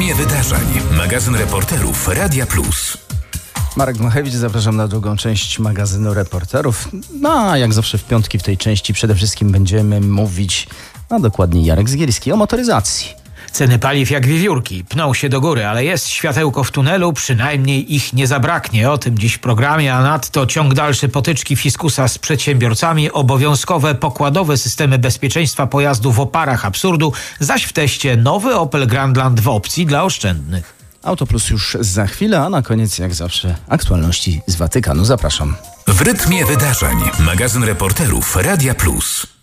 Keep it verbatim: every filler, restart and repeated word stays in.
rytmie wydarzeń. Magazyn reporterów Radia Plus. Marek Dmuchewicz, zapraszam na drugą część magazynu reporterów. No, a jak zawsze w piątki w tej części przede wszystkim będziemy mówić, a dokładniej Jarek Zgierski, o motoryzacji. Ceny paliw jak wiewiórki, pną się do góry, ale jest światełko w tunelu, przynajmniej ich nie zabraknie. O tym dziś w programie, a nadto ciąg dalszy potyczki fiskusa z przedsiębiorcami, obowiązkowe pokładowe systemy bezpieczeństwa pojazdu w oparach absurdu, zaś w teście nowy Opel Grandland w opcji dla oszczędnych. Autoplus już za chwilę, a na koniec jak zawsze aktualności z Watykanu. Zapraszam. W rytmie wydarzeń. Magazyn reporterów Radia Plus.